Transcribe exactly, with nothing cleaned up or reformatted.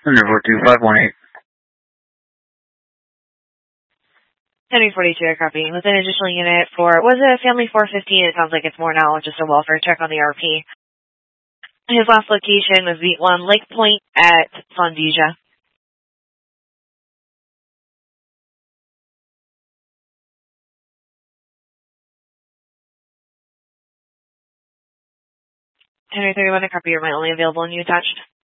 Under four two five one eight. Henry forty-two, copy. With an additional unit for, was it a family four fifteen? It sounds like it's more now, just a welfare check on the R P. His last location was the one Lake Point at Fondesia. Henry thirty-one, a copy. You're my only available and you attached.